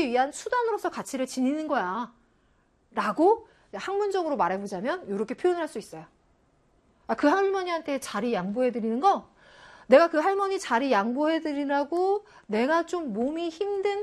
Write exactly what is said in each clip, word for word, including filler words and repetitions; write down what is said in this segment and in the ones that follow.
위한 수단으로서 가치를 지니는 거야. 라고 학문적으로 말해보자면 이렇게 표현을 할 수 있어요. 아, 그 할머니한테 자리 양보해드리는 거, 내가 그 할머니 자리 양보해드리라고 내가 좀 몸이 힘든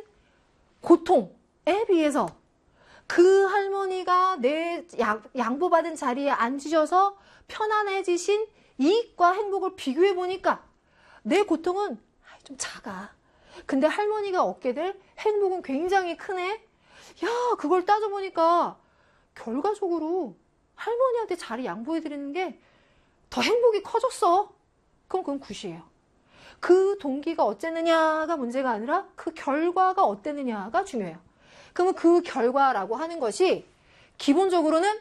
고통에 비해서 그 할머니가 내 양보받은 자리에 앉으셔서 편안해지신 이익과 행복을 비교해보니까 내 고통은 좀 작아. 근데 할머니가 얻게 될 행복은 굉장히 크네. 야, 그걸 따져보니까 결과적으로 할머니한테 자리 양보해드리는 게 더 행복이 커졌어. 그럼 그건 굿이에요. 그 동기가 어쨌느냐가 문제가 아니라 그 결과가 어땠느냐가 중요해요. 그러면 그 결과라고 하는 것이 기본적으로는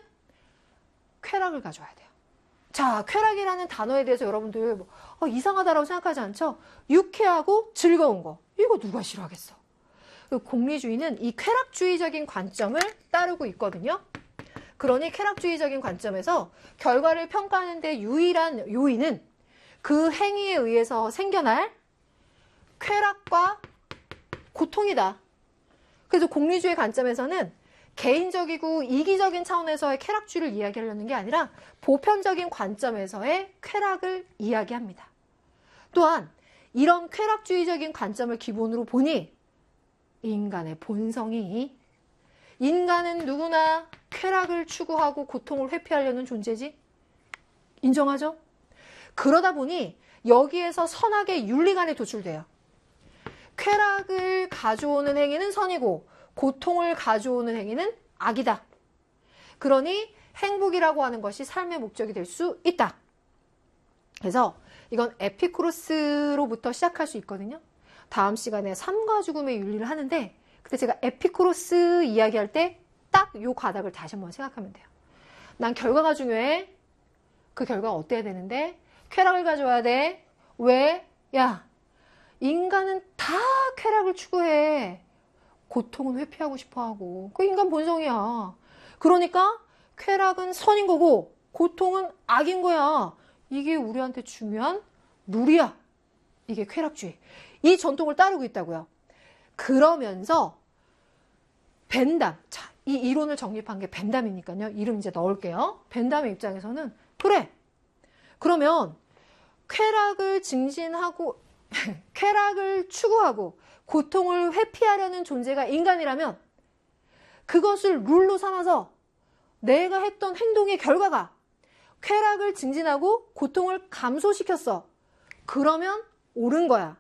쾌락을 가져와야 돼요. 자, 쾌락이라는 단어에 대해서 여러분들 뭐, 어, 이상하다라고 생각하지 않죠? 유쾌하고 즐거운 거. 이거 누가 싫어하겠어? 공리주의는 이 쾌락주의적인 관점을 따르고 있거든요. 그러니 쾌락주의적인 관점에서 결과를 평가하는 데 유일한 요인은 그 행위에 의해서 생겨날 쾌락과 고통이다. 그래서 공리주의 관점에서는 개인적이고 이기적인 차원에서의 쾌락주의를 이야기하려는 게 아니라 보편적인 관점에서의 쾌락을 이야기합니다. 또한 이런 쾌락주의적인 관점을 기본으로 보니 인간의 본성이, 인간은 누구나 쾌락을 추구하고 고통을 회피하려는 존재지? 인정하죠? 그러다 보니 여기에서 선악의 윤리관에 도출돼요. 쾌락을 가져오는 행위는 선이고 고통을 가져오는 행위는 악이다. 그러니 행복이라고 하는 것이 삶의 목적이 될 수 있다. 그래서 이건 에피쿠로스로부터 시작할 수 있거든요. 다음 시간에 삶과 죽음의 윤리를 하는데 그때 제가 에피쿠로스 이야기할 때 딱 요 가닥을 다시 한번 생각하면 돼요. 난 결과가 중요해. 그 결과가 어때야 되는데 쾌락을 가져와야 돼. 왜? 야, 인간은 다 쾌락을 추구해. 고통은 회피하고 싶어하고. 그 인간 본성이야. 그러니까 쾌락은 선인 거고 고통은 악인 거야. 이게 우리한테 중요한 룰이야. 이게 쾌락주의. 이 전통을 따르고 있다고요. 그러면서 벤담, 자, 이 이론을 정립한 게 벤담이니까요. 이름 이제 넣을게요. 벤담의 입장에서는 그래. 그러면 쾌락을 증진하고 쾌락을 추구하고 고통을 회피하려는 존재가 인간이라면 그것을 룰로 삼아서 내가 했던 행동의 결과가 쾌락을 증진하고 고통을 감소시켰어. 그러면 옳은 거야.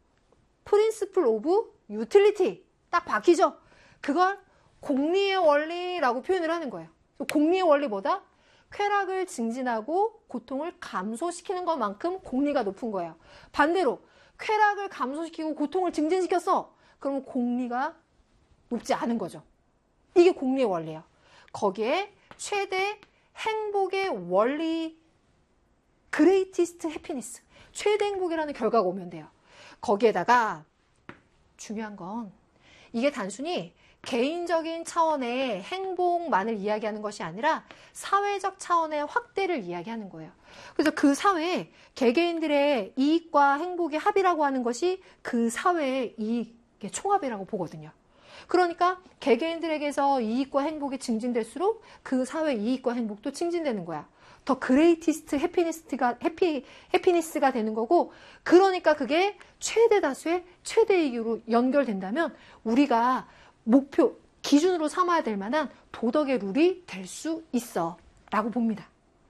프린시플 오브 유틸리티 딱 박히죠. 그걸 공리의 원리라고 표현을 하는 거예요. 공리의 원리 뭐다? 쾌락을 증진하고 고통을 감소시키는 것만큼 공리가 높은 거예요. 반대로 쾌락을 감소시키고 고통을 증진시켰어. 그러면 공리가 높지 않은 거죠. 이게 공리의 원리예요. 거기에 최대 행복의 원리, greatest happiness, 최대 행복이라는 결과가 오면 돼요. 거기에다가 중요한 건 이게 단순히 개인적인 차원의 행복만을 이야기하는 것이 아니라 사회적 차원의 확대를 이야기하는 거예요. 그래서 그 사회에 개개인들의 이익과 행복의 합이라고 하는 것이 그 사회의 이익의 총합이라고 보거든요. 그러니까 개개인들에게서 이익과 행복이 증진될수록 그 사회의 이익과 행복도 증진되는 거야. 더 그레이티스트 해피니스가 해피 해피니스가 되는 거고, 그러니까 그게 최대 다수의 최대 이익으로 연결된다면 우리가 목표 기준으로 삼아야 될 만한 도덕의 룰이 될 수 있어 라고 봅니다.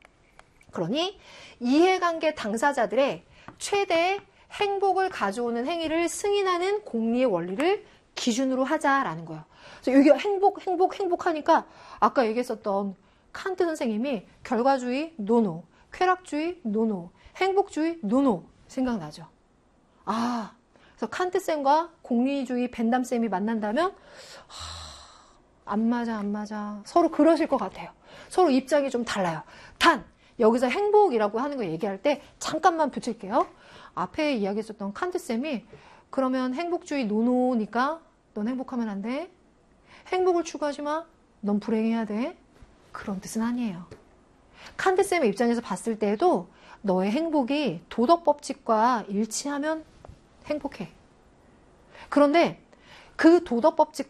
그러니 이해관계 당사자들의 최대 행복을 가져오는 행위를 승인하는 공리의 원리를 기준으로 하자라는 거예요. 그래서 여기 행복, 행복, 행복하니까 아까 얘기했었던 칸트 선생님이 결과주의 노노, 쾌락주의 노노, 행복주의 노노 생각나죠. 아, 그래서 칸트쌤과 공리주의 벤담쌤이 만난다면 하, 안 맞아 안 맞아 서로 그러실 것 같아요. 서로 입장이 좀 달라요. 단 여기서 행복이라고 하는 거 얘기할 때 잠깐만 붙일게요. 앞에 이야기했었던 칸트쌤이 그러면 행복주의 노노니까 넌 행복하면 안 돼. 행복을 추구하지 마. 넌 불행해야 돼. 그런 뜻은 아니에요. 칸트쌤의 입장에서 봤을 때에도 너의 행복이 도덕법칙과 일치하면 행복해. 그런데 그 도덕법칙